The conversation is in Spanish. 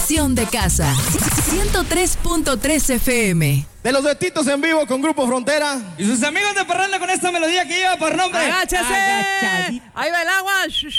estación de casa. 103.3 FM. De los Duetitos en vivo con Grupo Frontera. Y sus amigos de Parranda con esta melodía que lleva por nombre ¡Agáchese! Ahí va el agua.